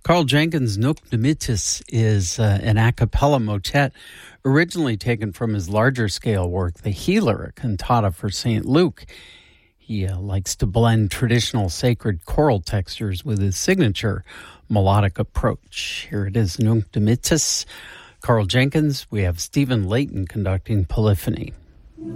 Carl Jenkins' Nunc Dimittis is an a cappella motet originally taken from his larger-scale work, The Healer, a cantata for St. Luke. He likes to blend traditional sacred choral textures with his signature melodic approach. Here it is, Nunc Dimittis. Carl Jenkins. We have Stephen Layton conducting polyphony.